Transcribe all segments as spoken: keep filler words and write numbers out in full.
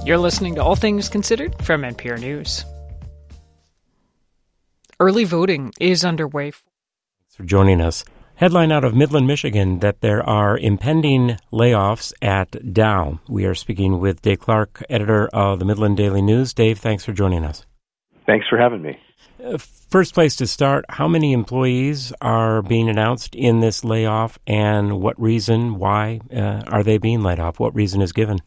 You're listening to All Things Considered from N P R News. Early voting is underway. Thanks for joining us. Headline out of Midland, Michigan, that there are impending layoffs at Dow. We are speaking with Dave Clark, editor of the Midland Daily News. Dave, thanks for joining us. Thanks for having me. Uh, first place to start, how many employees are being announced in this layoff, and what reason, why uh, are they being laid off? What reason is given?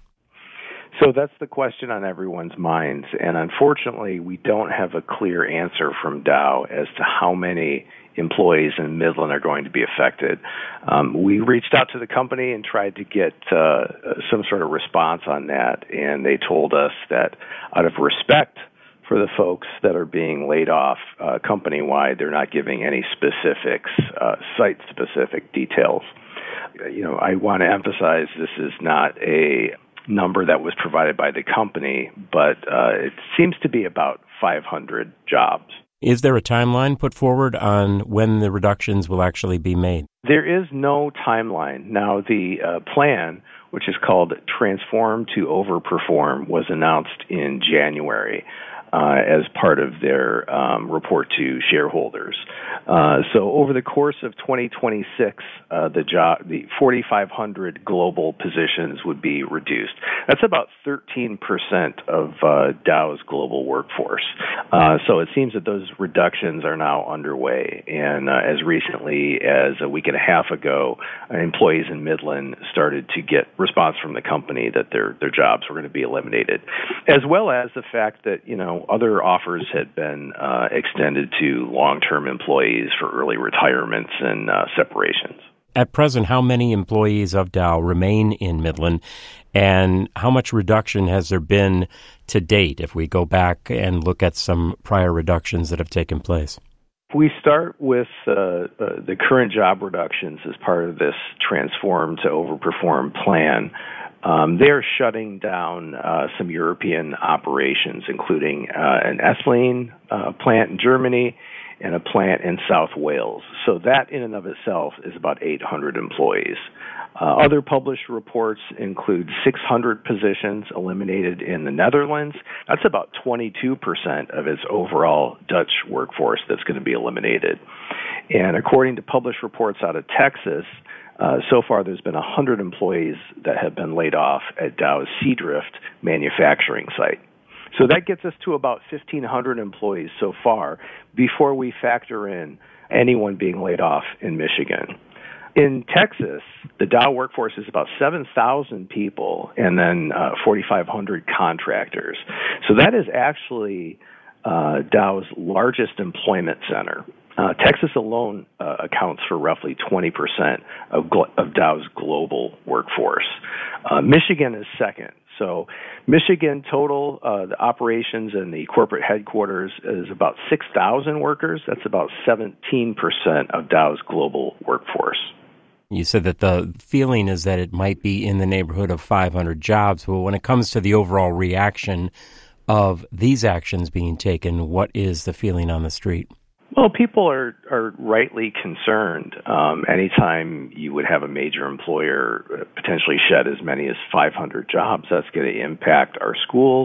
So that's the question on everyone's minds, and unfortunately, we don't have a clear answer from Dow as to how many employees in Midland are going to be affected. Um, we reached out to the company and tried to get uh, some sort of response on that, and they told us that out of respect for the folks that are being laid off uh, company-wide, they're not giving any specifics, uh, site-specific details. You know, I want to emphasize this is not a number that was provided by the company, but uh, it seems to be about five hundred jobs. Is there a timeline put forward on when the reductions will actually be made? There is no timeline. Now, the uh, plan, which is called Transform to Overperform, was announced in January uh, as part of their um, report to shareholders. Uh, so over the course of twenty twenty-six, uh, the job, the forty-five hundred global positions would be reduced. That's about thirteen percent of uh, Dow's global workforce. Uh, so it seems that those reductions are now underway. And uh, as recently as a week and a half ago, uh, employees in Midland started to get response from the company that their their jobs were going to be eliminated, as well as the fact that, you know, other offers had been uh, extended to long-term employees for early retirements and uh, separations. At present, how many employees of Dow remain in Midland, and how much reduction has there been to date if we go back and look at some prior reductions that have taken place? If we start with uh, uh, the current job reductions as part of this Transform to Overperform plan, Um, they're shutting down uh, some European operations, including uh, an ethylene uh, plant in Germany and a plant in South Wales. So that in and of itself is about eight hundred employees. Uh, other published reports include six hundred positions eliminated in the Netherlands. That's about twenty-two percent of its overall Dutch workforce that's going to be eliminated. And according to published reports out of Texas, Uh, so far, there's been one hundred employees that have been laid off at Dow's Seadrift manufacturing site. So that gets us to about fifteen hundred employees so far before we factor in anyone being laid off in Michigan. In Texas, the Dow workforce is about seven thousand people and then uh, forty-five hundred contractors. So that is actually uh, Dow's largest employment center. Uh, Texas alone uh, accounts for roughly twenty percent of, gl- of Dow's global workforce. Uh, Michigan is second. So Michigan total, uh, the operations and the corporate headquarters is about six thousand workers. That's about seventeen percent of Dow's global workforce. You said that the feeling is that it might be in the neighborhood of five hundred jobs. But when it comes to the overall reaction of these actions being taken, what is the feeling on the street? Well, people are, are rightly concerned. Um, anytime you would have a major employer potentially shed as many as five hundred jobs, that's going to impact our schools,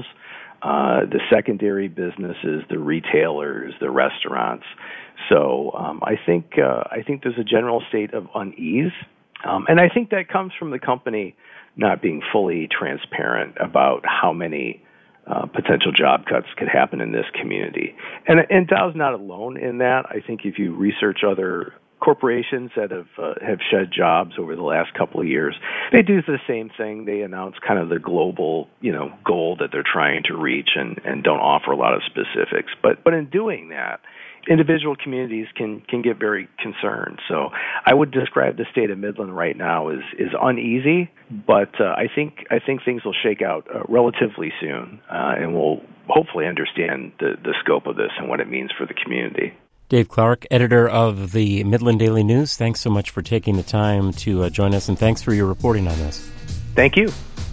uh, the secondary businesses, the retailers, the restaurants. So um, I think uh, I think there's a general state of unease, um, and I think that comes from the company not being fully transparent about how many Uh, potential job cuts could happen in this community. And, and Dow's not alone in that. I think if you research other corporations that have uh, have shed jobs over the last couple of years, they do the same thing. They announce kind of the global, you know, goal that they're trying to reach and, and don't offer a lot of specifics. But but in doing that, individual communities can, can get very concerned. So I would describe the state of Midland right now as is uneasy, but uh, I think I think things will shake out uh, relatively soon, uh, and we'll hopefully understand the, the scope of this and what it means for the community. Dave Clark, editor of the Midland Daily News, thanks so much for taking the time to uh, join us, and thanks for your reporting on this. Thank you.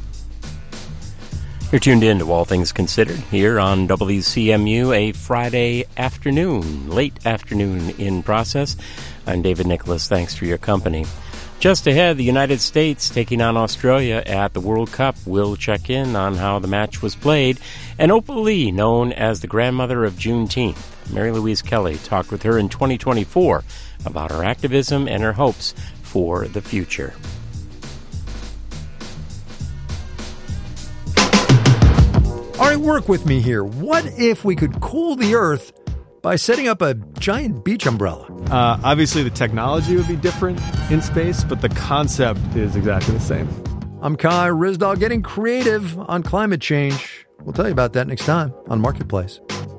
You're tuned in to All Things Considered here on W C M U, a Friday afternoon, late afternoon in process. I'm David Nicholas. Thanks for your company. Just ahead, the United States taking on Australia at the World Cup. We'll check in on how the match was played. And Opal Lee, known as the grandmother of Juneteenth. Mary Louise Kelly talked with her in twenty twenty-four about her activism and her hopes for the future. All right, work with me here. What if we could cool the Earth by setting up a giant beach umbrella? Uh, obviously, the technology would be different in space, but the concept is exactly the same. I'm Kai Ryssdal, getting creative on climate change. We'll tell you about that next time on Marketplace.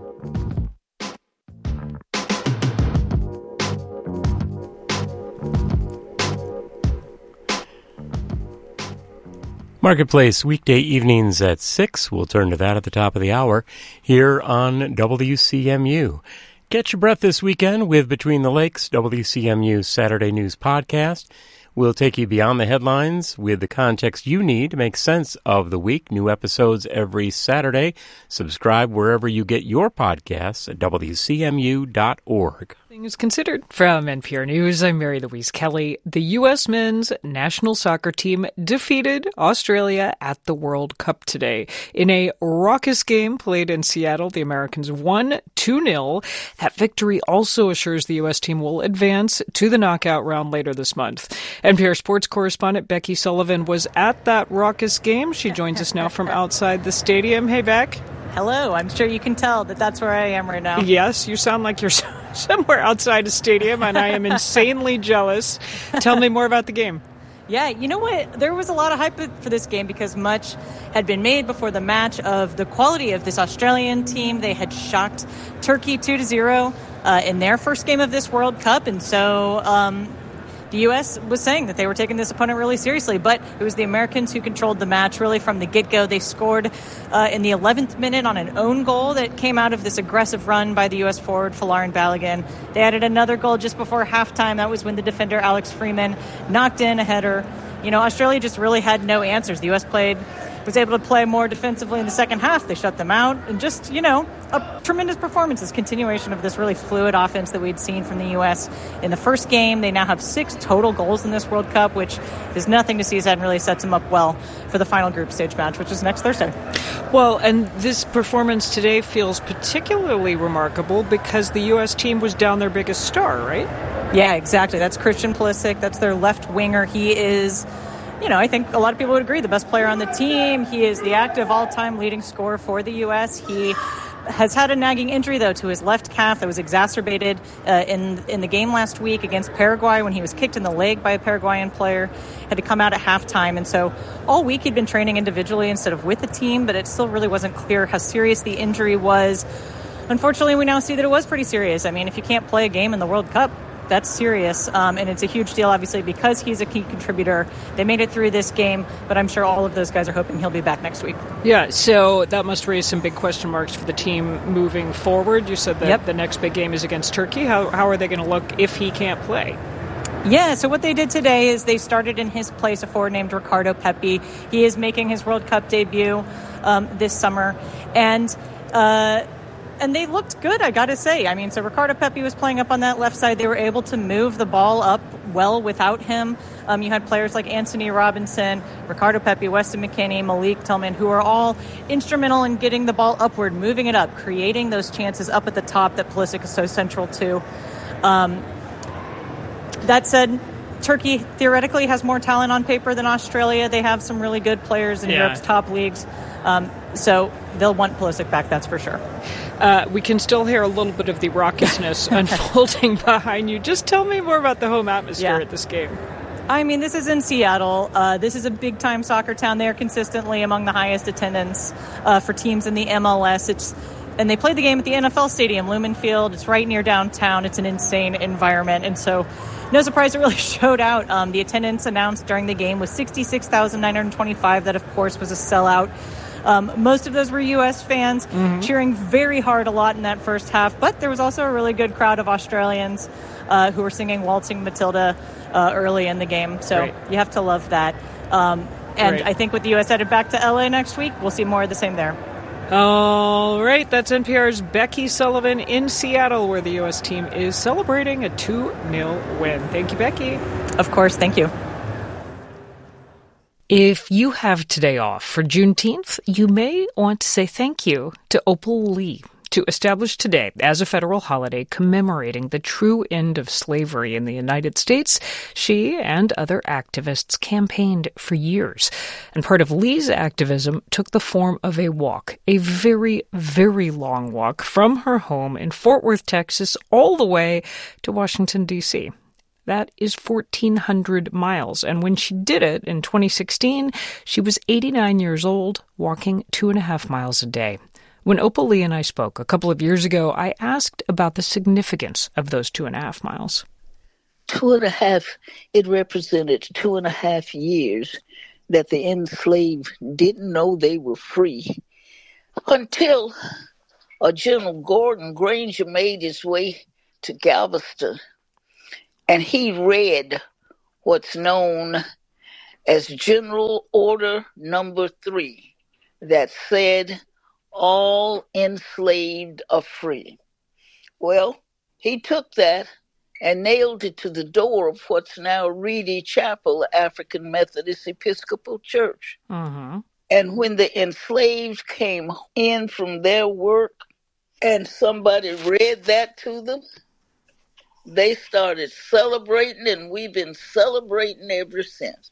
Marketplace, weekday evenings at six. We'll turn to that at the top of the hour here on W C M U. Catch your breath this weekend with Between the Lakes, W C M U's Saturday News Podcast. We'll take you beyond the headlines with the context you need to make sense of the week. New episodes every Saturday. Subscribe wherever you get your podcasts at W C M U dot org. Things considered from N P R News. I'm Mary Louise Kelly. The U S men's national soccer team defeated Australia at the World Cup today. In a raucous game played in Seattle, the Americans won two nil. That victory also assures the U S team will advance to the knockout round later this month. N P R sports correspondent Becky Sullivan was at that raucous game. She joins us now from outside the stadium. Hey, Beck. Hello. I'm sure you can tell that that's where I am right now. Yes, you sound like you're somewhere outside a stadium, and I am insanely jealous. Tell me more about the game. Yeah, you know what? There was a lot of hype for this game because much had been made before the match of the quality of this Australian team. They had shocked Turkey two to zero uh, in their first game of this World Cup, and so um, the U S was saying that they were taking this opponent really seriously, but it was the Americans who controlled the match really from the get-go. They scored uh, in the eleventh minute on an own goal that came out of this aggressive run by the U S forward, Folarin Balogun. They added another goal just before halftime. That was when the defender, Alex Freeman, knocked in a header. You know, Australia just really had no answers. The U S played, was able to play more defensively in the second half. They shut them out. And just, you know, a tremendous performance. This continuation of this really fluid offense that we'd seen from the U S in the first game. They now have six total goals in this World Cup, which is nothing to sneeze at and really sets them up well for the final group stage match, which is next Thursday. Well, and this performance today feels particularly remarkable because the U S team was down their biggest star, right? Yeah, exactly. That's Christian Pulisic. That's their left winger. He is, you know, I think a lot of people would agree, the best player on the team. He is the active all-time leading scorer for the U S. He has had a nagging injury, though, to his left calf that was exacerbated uh, in in the game last week against Paraguay when he was kicked in the leg by a Paraguayan player. Had to come out at halftime. And so all week he'd been training individually instead of with the team, but it still really wasn't clear how serious the injury was. Unfortunately, we now see that it was pretty serious. I mean, if you can't play a game in the World Cup, that's serious, um, and it's a huge deal, obviously, because he's a key contributor. They made it through this game, but I'm sure all of those guys are hoping he'll be back next week. Yeah, so that must raise some big question marks for the team moving forward. You said that yep. the next big game is against Turkey. How, how are they going to look if he can't play? Yeah, so what they did today is they started in his place a forward named Ricardo Pepi. He is making his World Cup debut um, this summer, and uh And they looked good, I got to say. I mean, so Ricardo Pepi was playing up on that left side. They were able to move the ball up well without him. Um, you had players like Anthony Robinson, Ricardo Pepi, Weston McKennie, Malik Tillman, who are all instrumental in getting the ball upward, moving it up, creating those chances up at the top that Pulisic is so central to. Um, that said, Turkey theoretically has more talent on paper than Australia. They have some really good players in yeah. Europe's top leagues. Um, so they'll want Pulisic back, that's for sure. Uh, we can still hear a little bit of the raucousness unfolding behind you. Just tell me more about the home atmosphere yeah. at this game. I mean, this is in Seattle. Uh, this is a big-time soccer town. They are consistently among the highest attendance uh, for teams in the M L S. It's and they played the game at the N F L Stadium, Lumen Field. It's right near downtown. It's an insane environment, and so no surprise it really showed out. Um, the attendance announced during the game was sixty-six thousand nine hundred twenty-five. That, of course, was a sellout. Um, most of those were U S fans mm-hmm. cheering very hard a lot in that first half, but there was also a really good crowd of Australians uh, who were singing Waltzing Matilda uh, early in the game. So Great. You have to love that. Um, and Great. I think with the U S headed back to L A next week, we'll see more of the same there. All right, that's N P R's Becky Sullivan in Seattle, where the U S team is celebrating a two nil win. Thank you, Becky. Of course, thank you. If you have today off for Juneteenth, you may want to say thank you to Opal Lee, to establish today as a federal holiday commemorating the true end of slavery in the United States. She and other activists campaigned for years, and part of Lee's activism took the form of a walk, a very, very long walk from her home in Fort Worth, Texas, all the way to Washington, D C That is fourteen hundred miles, and when she did it in twenty sixteen, she was eighty-nine years old, walking two and a half miles a day. When Opal Lee and I spoke a couple of years ago, I asked about the significance of those two and a half miles. Two and a half, it represented two and a half years that the enslaved didn't know they were free until a General Gordon Granger made his way to Galveston. And he read what's known as General Order Number Three that said, all enslaved are free. Well, he took that and nailed it to the door of what's now Reedy Chapel, African Methodist Episcopal Church. Mm-hmm. And when the enslaved came in from their work and somebody read that to them, they started celebrating, and we've been celebrating ever since.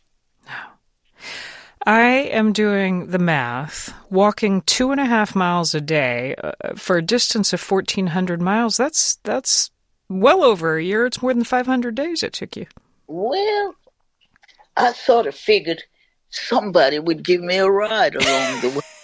I am doing the math. Walking two and a half miles a day uh, for a distance of fourteen hundred miles, that's that's well over a year. It's more than five hundred days it took you. Well, I sort of figured somebody would give me a ride along the way.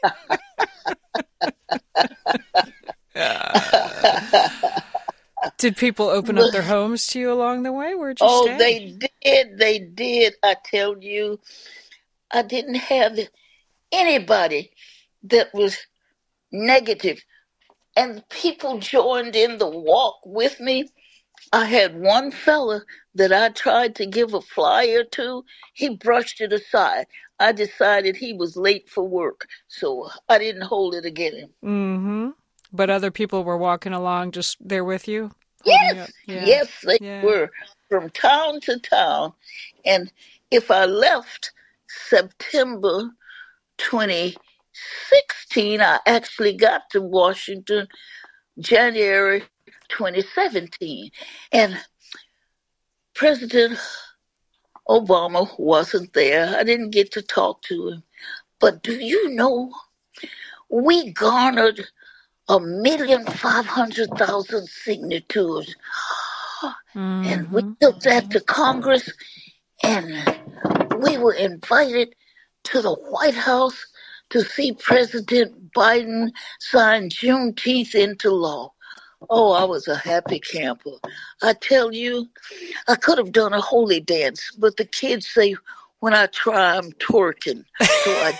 Did people open up their homes to you along the way? Where'd you oh, stay? Oh, they did. They did. I tell you, I didn't have anybody that was negative. And people joined in the walk with me. I had one fella that I tried to give a flyer to. He brushed it aside. I decided he was late for work, so I didn't hold it against him. Mm-hmm. But other people were walking along just there with you? Yes, yeah. yes, they yeah. were from town to town. And if I left September twenty sixteen, I actually got to Washington January twenty seventeen. And President Obama wasn't there. I didn't get to talk to him. But do you know, we garnered a million five hundred thousand signatures. Mm-hmm. And we took that to Congress, and we were invited to the White House to see President Biden sign Juneteenth into law. Oh, I was a happy camper. I tell you, I could have done a holy dance, but the kids say when I try, I'm twerking. So I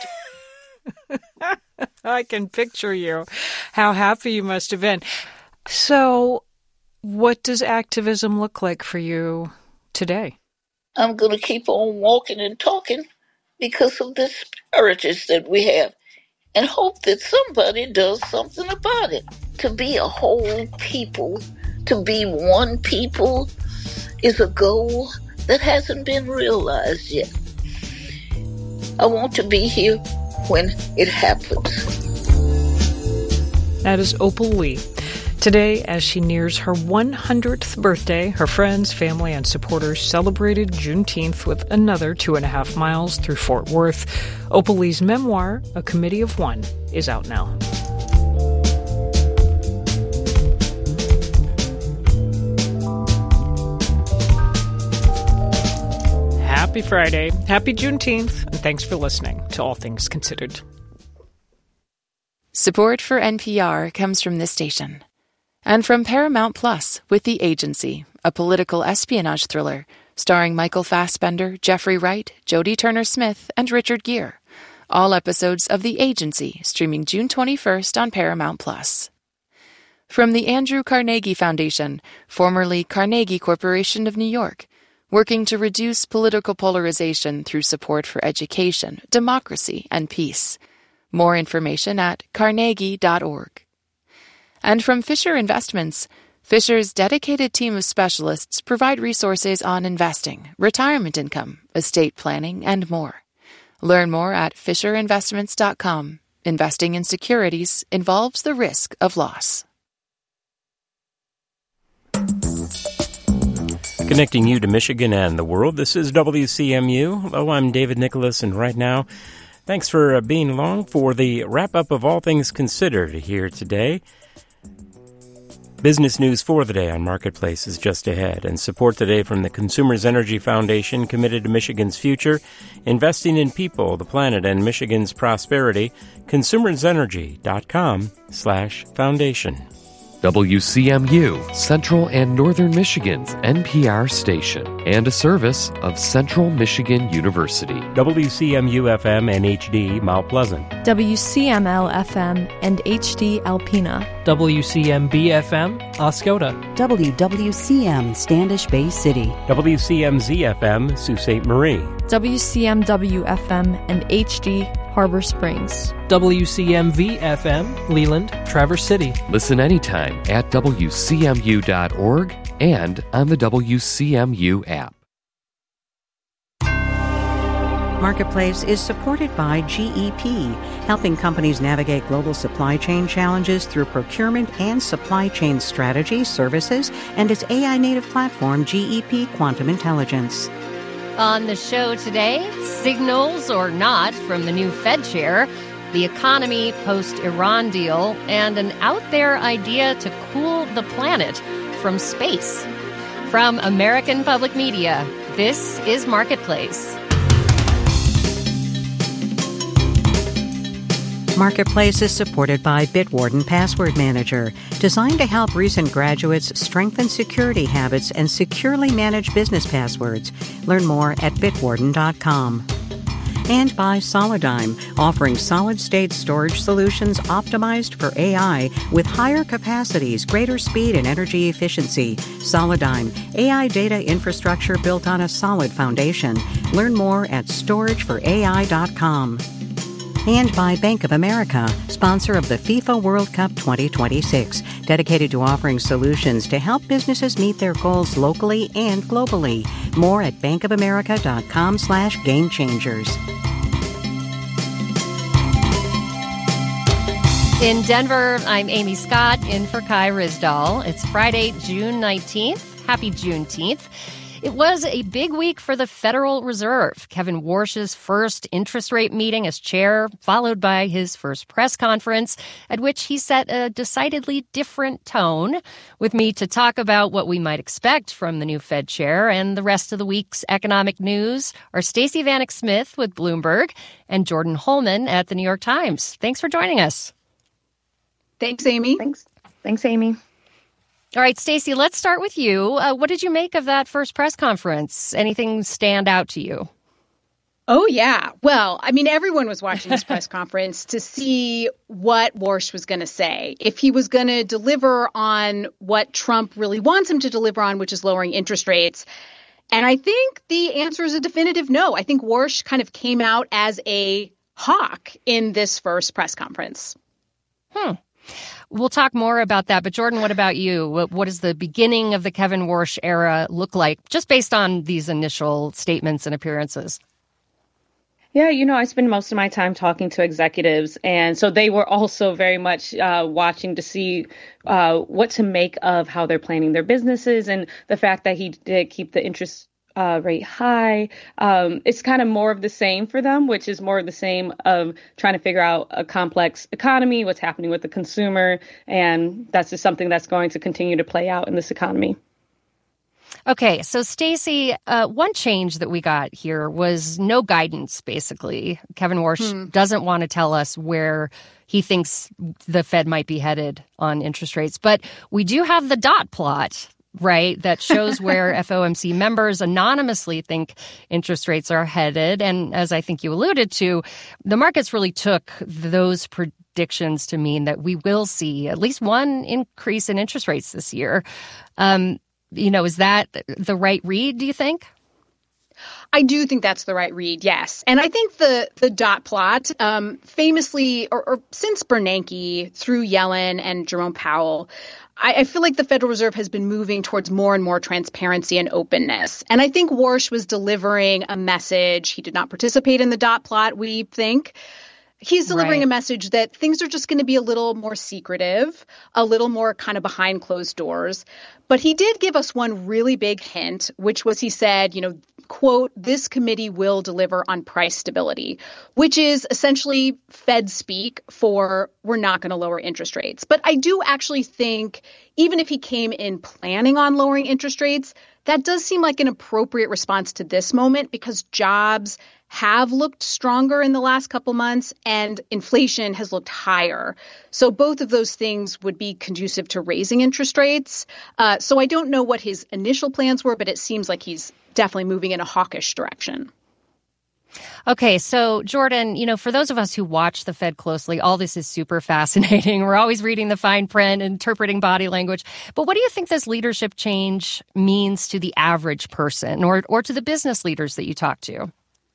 I can picture you, how happy you must have been. So what does activism look like for you today? I'm going to keep on walking and talking because of the disparities that we have, and hope that somebody does something about it. To be a whole people, to be one people, is a goal that hasn't been realized yet. I want to be here when it happens. That is Opal Lee. Today, as she nears her one hundredth birthday, her friends, family, and supporters celebrated Juneteenth with another two and a half miles through Fort Worth. Opal Lee's memoir, A Committee of One, is out now. Happy Friday, happy Juneteenth, and thanks for listening to All Things Considered. Support for N P R comes from this station. And from Paramount Plus with The Agency, a political espionage thriller starring Michael Fassbender, Jeffrey Wright, Jodie Turner-Smith, and Richard Gere. All episodes of The Agency streaming June twenty-first on Paramount Plus. From the Andrew Carnegie Foundation, formerly Carnegie Corporation of New York, working to reduce political polarization through support for education, democracy, and peace. More information at carnegie dot org. And from Fisher Investments, Fisher's dedicated team of specialists provide resources on investing, retirement income, estate planning, and more. Learn more at fisher investments dot com. Investing in securities involves the risk of loss. Connecting you to Michigan and the world, this is W C M U. Hello, I'm David Nicholas, and right now, thanks for uh, being along for the wrap-up of All Things Considered here today. Business news for the day on Marketplace is just ahead, and support today from the Consumers Energy Foundation, committed to Michigan's future, investing in people, the planet, and Michigan's prosperity. consumersenergy.com slash foundation. W C M U, Central and Northern Michigan's N P R station, and a service of Central Michigan University. W C M U F M and H D Mount Pleasant. W C M L F M and H D Alpena. W C M B F M Oscoda. W W C M Standish Bay City. W C M Z F M Sault Ste. Marie. W C M W F M and H D Harbor Springs. W C M V F M Leland, Traverse City. Listen anytime at W C M U dot org and on the W C M U app. Marketplace is supported by G E P, helping companies navigate global supply chain challenges through procurement and supply chain strategy, services, and its A I-native platform, G E P Quantum Intelligence. On the show today, signals or not from the new Fed chair, the economy post-Iran deal, and an out-there idea to cool the planet from space. From American Public Media, this is Marketplace. Marketplace is supported by Bitwarden Password Manager, designed to help recent graduates strengthen security habits and securely manage business passwords. Learn more at bitwarden dot com. And by Solidigm, offering solid-state storage solutions optimized for A I with higher capacities, greater speed, and energy efficiency. Solidigm, A I data infrastructure built on a solid foundation. Learn more at storage for A I dot com. And by Bank of America, sponsor of the FIFA World Cup twenty twenty-six, dedicated to offering solutions to help businesses meet their goals locally and globally. More at bankofamerica.com slash game changers. In Denver, I'm Amy Scott, in for Kai Rizdal. It's Friday, June nineteenth. Happy Juneteenth. It was a big week for the Federal Reserve. Kevin Warsh's first interest rate meeting as chair, followed by his first press conference, at which he set a decidedly different tone. With me to talk about what we might expect from the new Fed chair and the rest of the week's economic news are Stacey Vanek Smith with Bloomberg and Jordan Holman at the New York Times. Thanks for joining us. Thanks, Amy. Thanks. Thanks, Amy. All right, Stacey, let's start with you. Uh, what did you make of that first press conference? Anything stand out to you? Oh, yeah. Well, I mean, everyone was watching this press conference to see what Warsh was going to say. If he was going to deliver on what Trump really wants him to deliver on, which is lowering interest rates. And I think the answer is a definitive no. I think Warsh kind of came out as a hawk in this first press conference. Hmm. We'll talk more about that. But Jordan, what about you? What, what does the beginning of the Kevin Warsh era look like, just based on these initial statements and appearances? Yeah, you know, I spend most of my time talking to executives, and so they were also very much uh, watching to see uh, what to make of how they're planning their businesses, and the fact that he did keep the interest Uh, rate high. Um, it's kind of more of the same for them, which is more of the same of trying to figure out a complex economy, what's happening with the consumer. And that's just something that's going to continue to play out in this economy. Okay, so Stacey, uh, one change that we got here was no guidance, basically. Kevin Warsh hmm. doesn't want to tell us where he thinks the Fed might be headed on interest rates. But we do have the dot plot, right, that shows where F O M C members anonymously think interest rates are headed. And as I think you alluded to, the markets really took those predictions to mean that we will see at least one increase in interest rates this year. Um, you know, is that the right read, do you think? I do think that's the right read, yes. And I think the the dot plot, um, famously, or, or since Bernanke, through Yellen and Jerome Powell, I, I feel like the Federal Reserve has been moving towards more and more transparency and openness. And I think Warsh was delivering a message. He did not participate in the dot plot, we think. He's delivering Right. a message that things are just going to be a little more secretive, a little more kind of behind closed doors. But he did give us one really big hint, which was he said, you know, quote, this committee will deliver on price stability, which is essentially Fed speak for we're not going to lower interest rates. But I do actually think even if he came in planning on lowering interest rates, that does seem like an appropriate response to this moment because jobs have looked stronger in the last couple months and inflation has looked higher. So both of those things would be conducive to raising interest rates. Uh, so I don't know what his initial plans were, but it seems like he's definitely moving in a hawkish direction. Okay, so Jordan, you know, for those of us who watch the Fed closely, all this is super fascinating. We're always reading the fine print, interpreting body language. But what do you think this leadership change means to the average person or or to the business leaders that you talk to?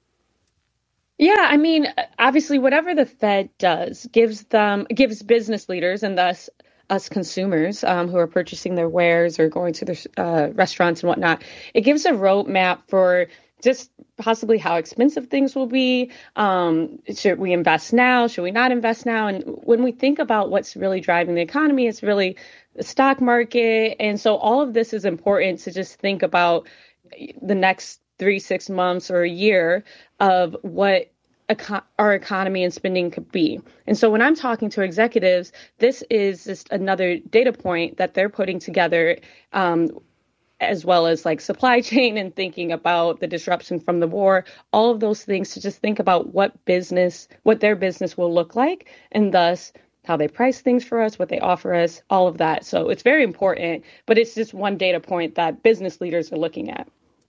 Yeah, I mean, obviously, whatever the Fed does gives them gives business leaders and thus us consumers um, who are purchasing their wares or going to their uh, restaurants and whatnot. It gives a roadmap for just possibly how expensive things will be. Um, should we invest now? Should we not invest now? And when we think about what's really driving the economy, it's really the stock market. And so all of this is important to just think about the next three, six months or a year of what eco- our economy and spending could be. And so when I'm talking to executives, this is just another data point that they're putting together, um, as well as like supply chain and thinking about the disruption from the war, all of those things to just think about what business, what their business will look like, and thus how they price things for us, what they offer us, all of that. So it's very important, but it's just one data point that business leaders are looking at.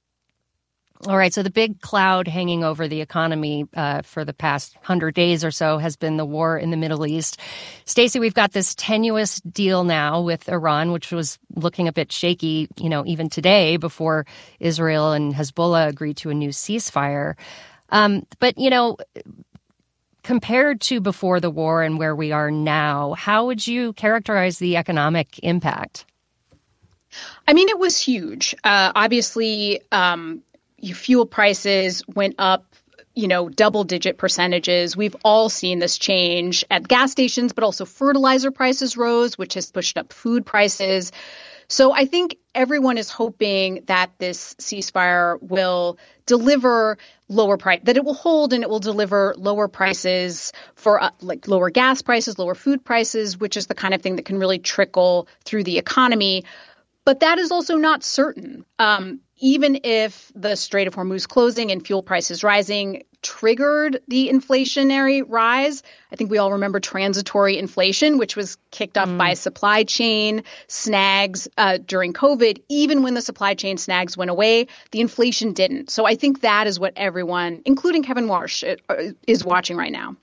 All right. So the big cloud hanging over the economy uh, for the past hundred days or so has been the war in the Middle East. Stacey, we've got this tenuous deal now with Iran, which was looking a bit shaky, you know, even today before Israel and Hezbollah agreed to a new ceasefire. Um, but, you know, compared to before the war and where we are now, how would you characterize the economic impact? I mean, it was huge. Uh, obviously, um, fuel prices went up, you know, double digit percentages. We've all seen this change at gas stations, but also fertilizer prices rose, which has pushed up food prices. So I think everyone is hoping that this ceasefire will deliver lower price, that it will hold and it will deliver lower prices for uh, like lower gas prices, lower food prices, which is the kind of thing that can really trickle through the economy. But that is also not certain. Um, even if the Strait of Hormuz closing and fuel prices rising triggered the inflationary rise, I think we all remember transitory inflation, which was kicked up mm. by supply chain snags uh, during COVID. Even when the supply chain snags went away, the inflation didn't. So I think that is what everyone, including Kevin Warsh, is watching right now.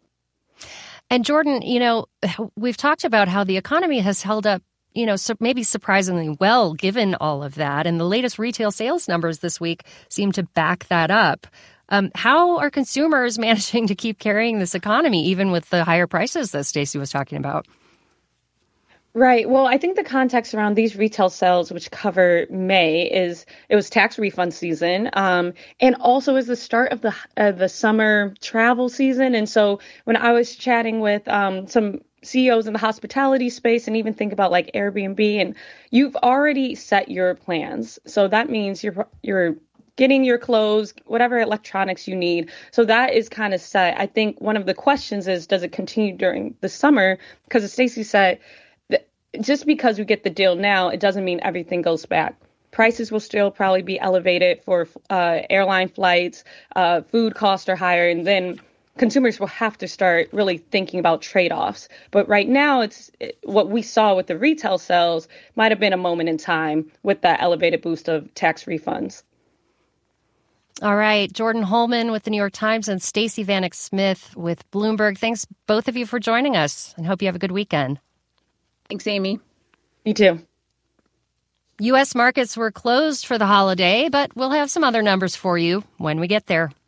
And Jordan, you know, we've talked about how the economy has held up, you know, so maybe surprisingly well, given all of that. And the latest retail sales numbers this week seem to back that up. Um, how are consumers managing to keep carrying this economy, even with the higher prices that Stacey was talking about? Right. Well, I think the context around these retail sales, which cover May, is it was tax refund season, um, and also is the start of the uh, the summer travel season. And so when I was chatting with um, some C E Os in the hospitality space and even think about like Airbnb, and you've already set your plans. So that means you're you're getting your clothes, whatever electronics you need. So that is kind of set. I think one of the questions is, does it continue during the summer? Because as Stacey said, just because we get the deal now, it doesn't mean everything goes back. Prices will still probably be elevated for uh, airline flights. Uh, food costs are higher, and then consumers will have to start really thinking about trade-offs. But right now, it's what we saw with the retail sales might have been a moment in time with that elevated boost of tax refunds. All right. Jordan Holman with the New York Times and Stacey Vanek Smith with Bloomberg. Thanks, both of you, for joining us, and hope you have a good weekend. Thanks, Amy. You too. U S markets were closed for the holiday, but we'll have some other numbers for you when we get there.